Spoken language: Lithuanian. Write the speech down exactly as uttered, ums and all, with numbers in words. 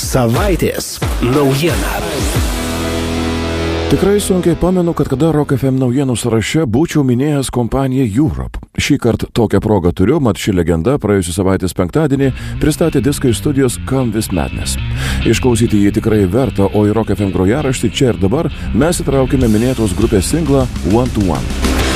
Savaitės naujiena. Tikrai sunkiai pamenu, kad kada Rock F M naujienų sąraše būčiau minėjęs kompaniją Europe. Šį kartą tokią progą turiu, mat ši legenda praėjusią savaitės penktadienį pristatė diską iš studijos Come With Madness. Išklausyti jį tikrai verta, o į Rock F M grojaraštį čia ir dabar mes įtraukime minėtos grupės singlą One to One.